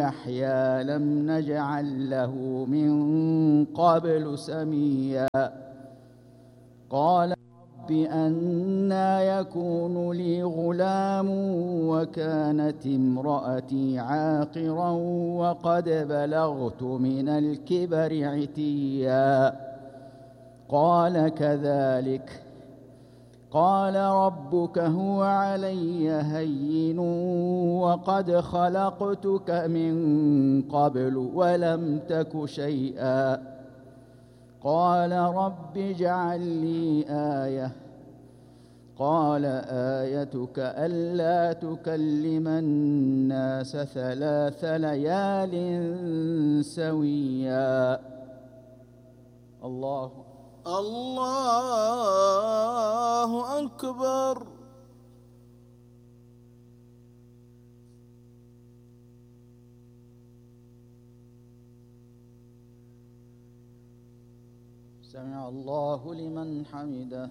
يحيى لم نجعل له من قبل سميا قال رب أنى يكون لي غلام وكانت امرأتي عاقرا وقد بلغت من الكبر عتيا قال كذلك قال ربك هو علي هين وقد خلقتك من قبل ولم تك شيئا قال رب اجعل لي آية قال آيتك ألا تكلم الناس 3 ليال سويا. الله أكبر. سمع الله لمن حمده.